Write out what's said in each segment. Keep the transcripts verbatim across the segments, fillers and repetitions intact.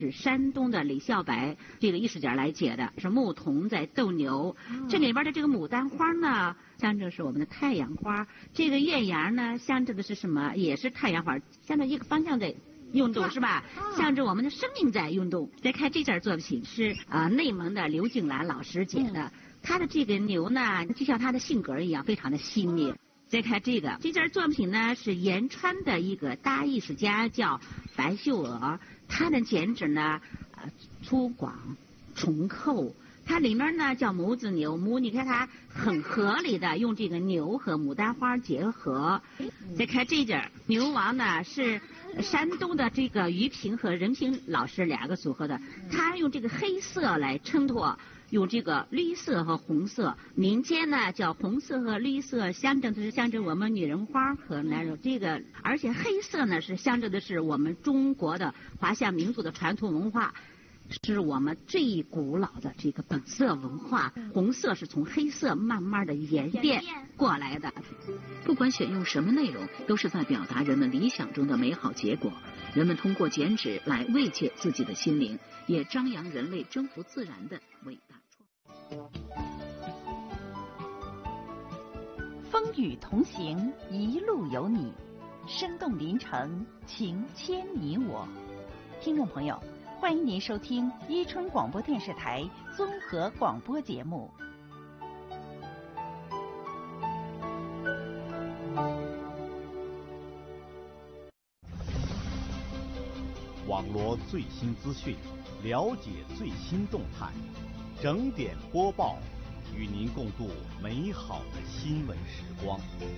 是山东的李孝白这个艺术家来解的，是牧童在斗牛。这里边的这个牡丹花呢，象征是我们的太阳花；这个艳阳呢，象征的是什么？也是太阳花，象征一个方向在运动，是吧？象征我们的生命在运动。再看这件作品是啊、呃、内蒙的刘景兰老师解的，他的这个牛呢，就像他的性格一样，非常的细腻。再看这个，这件作品呢是延川的一个大艺术家叫白秀娥，她的剪纸呢呃粗犷重厚，它里面呢叫母子牛母，你看它很合理的用这个牛和牡丹花结合。再看这件牛王呢是山东的这个于平和任平老师两个组合的，他用这个黑色来衬托，用这个绿色和红色，民间呢叫红色和绿色象征的是象征我们女人花和男人这个，而且黑色呢是象征的是我们中国的华夏民族的传统文化，是我们最古老的这个本色文化。红色是从黑色慢慢的演变过来的。 不管选用什么内容，都是在表达人们理想中的美好结果。人们通过剪纸来慰藉自己的心灵，也张扬人类征服自然的伟大创风雨同行，一路有你，生动临城，情牵你我。听众朋友，欢迎您收听伊春广播电视台综合广播节目。 网罗最新资讯，了解最新动态，整点播报，与您共度美好的新闻时光。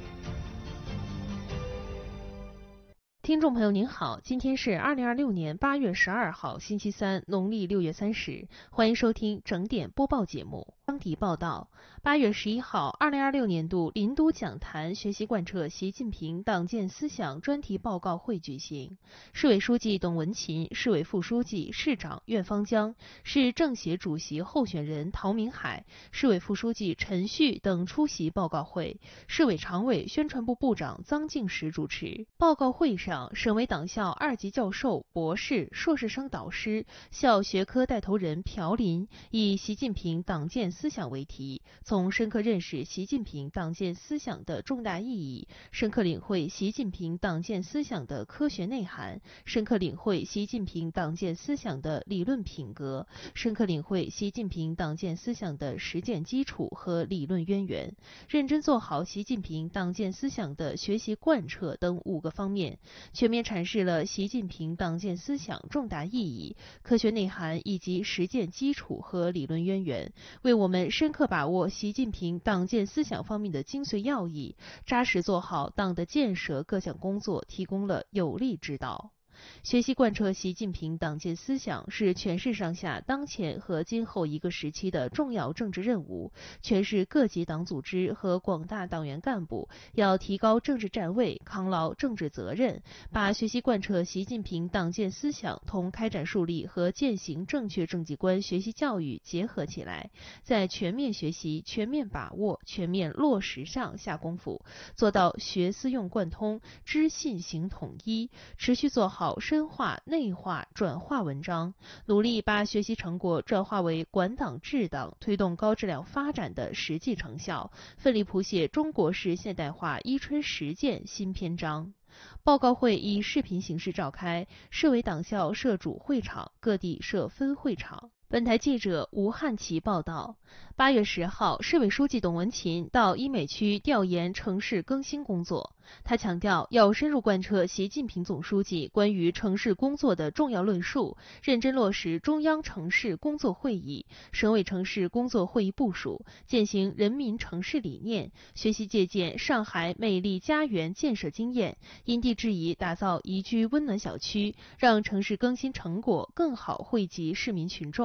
听众朋友您好，今天是二零二六年八月十二号星期三，农历六月三十，欢迎收听整点播报节目。张迪报道，八月十一号，二零二六年度林都讲坛学习贯彻习近平党建思想专题报告会举行，市委书记董文勤、市委副书记、市长苑方江、市政协主席候选人陶明海、市委副书记陈旭等出席报告会，市委常委、宣传部部长臧敬实主持。报告会上，省委党校二级教授、博士、硕士生导师、校学科带头人朴林以习近平党建思想为题，从深刻认识习近平党建思想的重大意义，深刻领会习近平党建思想的科学内涵，深刻领会习近平党建思想的理论品格，深刻领会习近平党建思想的实践基础和理论渊源，认真做好习近平党建思想的学习贯彻等五个方面，全面阐释了习近平党建思想重大意义、科学内涵以及实践基础和理论渊源，为我们深刻把握习近平党建思想方面的精髓要义，扎实做好党的建设各项工作提供了有力指导。学习贯彻习近平党建思想是全市上下当前和今后一个时期的重要政治任务，全市各级党组织和广大党员干部要提高政治站位，扛牢政治责任，把学习贯彻习近平党建思想同开展树立和践行正确政绩观学习教育结合起来，在全面学习、全面把握、全面落实上下功夫，做到学思用贯通、知信行统一，持续做好深化、内化、转化文章，努力把学习成果转化为管党治党、推动高质量发展的实际成效，奋力谱写中国式现代化伊春实践新篇章。报告会以视频形式召开，市委党校设主会场，各地设分会场。本台记者吴汉奇报道，八月十号，市委书记董文勤到医美区调研城市更新工作。他强调，要深入贯彻习近平总书记关于城市工作的重要论述，认真落实中央城市工作会议、省委城市工作会议部署，践行人民城市理念，学习借鉴上海美丽家园建设经验，因地制宜打造宜居温暖小区，让城市更新成果更好惠及市民群众。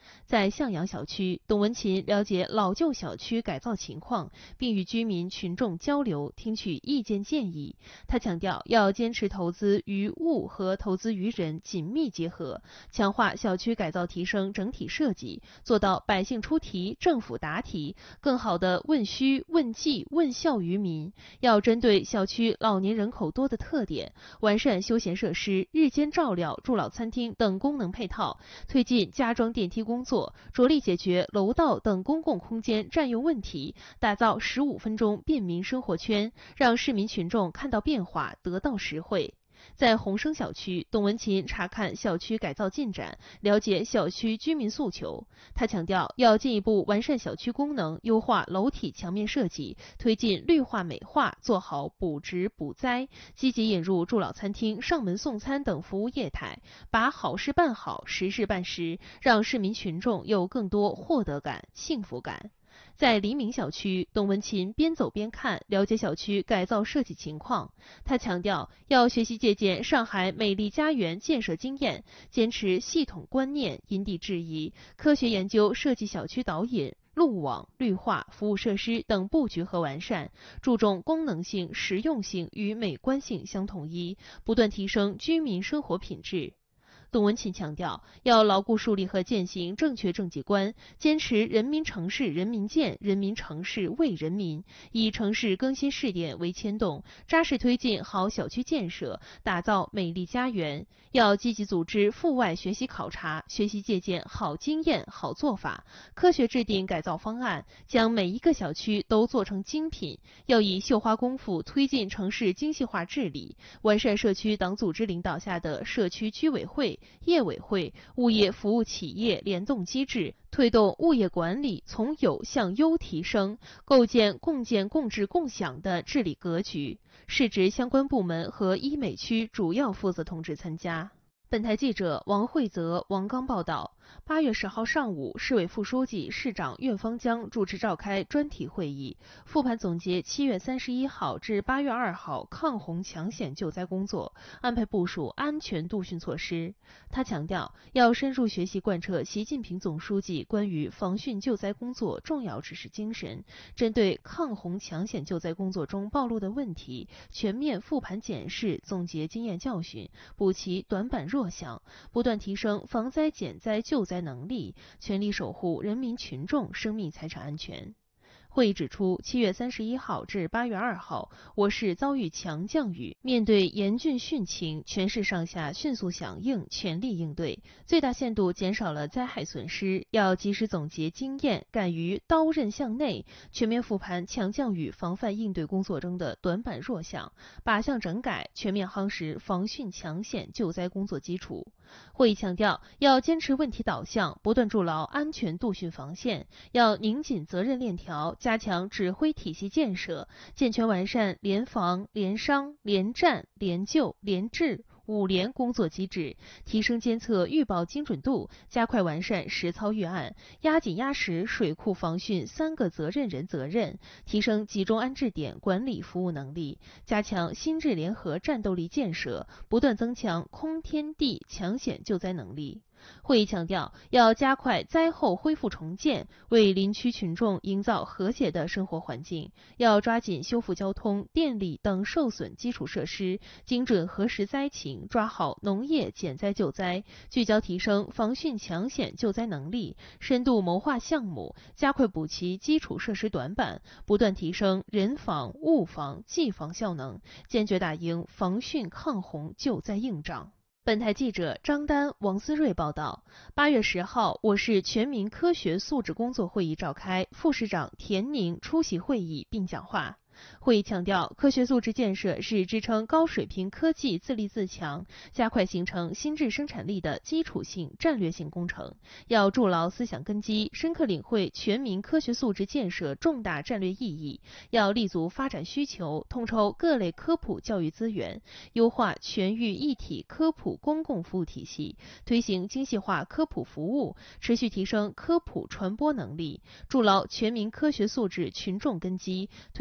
在向阳小区，董文琴了解老旧小区改造情况，并与居民群众交流，听取意见建议。他强调，要坚持投资与物和投资于人紧密结合，强化小区改造提升整体设计，做到百姓出题，政府答题，更好地问需、问计、问效于民。要针对小区老年人口多的特点，完善休闲设施、日间照料、助老餐厅等功能配套，推进加装电梯工作，着力解决楼道等公共空间占用问题，打造十五分钟便民生活圈，让市民群众看到变化，得到实惠。在鸿升小区，董文琴查看小区改造进展，了解小区居民诉求。他强调，要进一步完善小区功能，优化楼体墙面设计，推进绿化美化，做好补植补栽，积极引入助老餐厅、上门送餐等服务业态，把好事办好，实事办实，让市民群众有更多获得感、幸福感。在黎明小区，董文琴边走边看，了解小区改造设计情况。他强调，要学习借鉴上海美丽家园建设经验，坚持系统观念，因地制宜，科学研究设计小区导引、路网、绿化、服务设施等布局和完善，注重功能性、实用性与美观性相统一，不断提升居民生活品质。董文琴强调，要牢固树立和践行正确政绩观，坚持人民城市人民建、人民城市为人民，以城市更新试点为牵动，扎实推进好小区建设，打造美丽家园。要积极组织阜外学习考察，学习借鉴好经验、好做法，科学制定改造方案，将每一个小区都做成精品。要以绣花功夫推进城市精细化治理，完善社区党组织领导下的社区居委会、业委会、物业服务企业联动机制，推动物业管理从有向优提升，构建共建共治共享的治理格局。市直相关部门和医美区主要负责同志参加。本台记者王慧泽、王刚报道。八月十号上午，市委副书记、市长苑方江主持召开专题会议，复盘总结七月三十一号至八月二号抗洪抢险救灾工作，安排部署安全度训措施。他强调，要深入学习贯彻习近平总书记关于防汛救灾工作重要指示精神，针对抗洪抢险救灾工作中暴露的问题，全面复盘检视，总结经验教训，补齐短板弱项，不断提升防灾减灾救灾能力，全力守护人民群众生命财产安全。会议指出，七月三十一号至八月二号，我市遭遇强降雨，面对严峻汛情，全市上下迅速响应，全力应对，最大限度减少了灾害损失。要及时总结经验，敢于刀刃向内，全面复盘强降雨防范应对工作中的短板弱项，靶向整改，全面夯实防汛抢险救灾工作基础。会议强调，要坚持问题导向，不断筑牢安全度汛防线，要拧紧责任链条，加强指挥体系建设，健全完善联防、联商、联战、联救、联治五联工作机制，提升监测预报精准度，加快完善实操预案，压紧压实水库防汛三个责任人责任，提升集中安置点管理服务能力，加强新智联合战斗力建设，不断增强空天地抢险救灾能力。会议强调，要加快灾后恢复重建，为林区群众营造和谐的生活环境，要抓紧修复交通、电力等受损基础设施，精准核实灾情，抓好农业减灾救灾，聚焦提升防汛抢险救灾能力，深度谋划项目，加快补齐基础设施短板，不断提升人防、物防、技防效能，坚决打赢防汛抗洪救灾硬仗。本台记者张丹、王思睿报道，八月十号，我市全民科学素质工作会议召开，副市长田宁出席会议并讲话。会议强调，科学素质建设是支撑高水平科技自立自强、加快形成新质生产力的基础性战略性工程，要筑牢思想根基，深刻领会全民科学素质建设重大战略意义，要立足发展需求，统筹各类科普教育资源，优化全域一体科普公共服务体系，推行精细化科普服务，持续提升科普传播能力，筑牢全民科学素质群众根基，推动全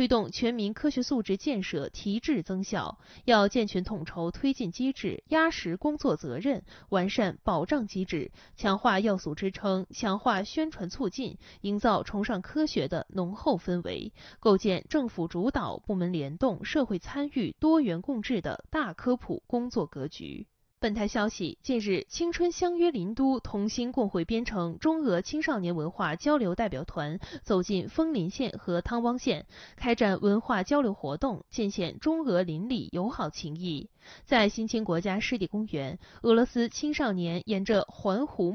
全民科学素质建设提质增效，要健全统筹推进机制，压实工作责任，完善保障机制，强化要素支撑，强化宣传促进，营造崇尚科学的浓厚氛围，构建政府主导、部门联动、社会参与、多元共治的大科普工作格局。本台消息，近日，青春相约林都同心共绘编程中俄青少年文化交流代表团走进枫林县和汤汪县，开展文化交流活动，尽显中俄邻里友好情谊。在新青国家湿地公园，俄罗斯青少年沿着环湖